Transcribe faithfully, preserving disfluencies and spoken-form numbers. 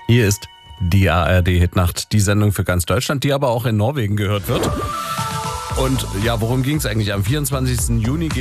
Hier ist die A R D-Hitnacht, die Sendung für ganz Deutschland, die aber auch in Norwegen gehört wird. Und ja, worum ging es eigentlich? Am vierundzwanzigsten Juni